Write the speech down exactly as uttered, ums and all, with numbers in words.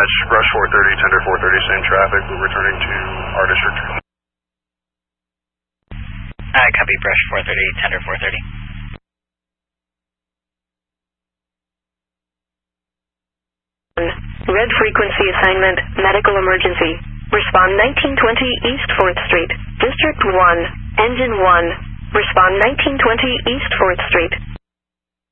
Dispatch, Rush four thirty, Tender four thirty, same traffic, we're returning to our district. Uh, copy, Brush four thirty, Tender four thirty. Red frequency assignment, medical emergency. Respond nineteen twenty East fourth Street. District one, Engine one. Respond nineteen twenty East fourth Street.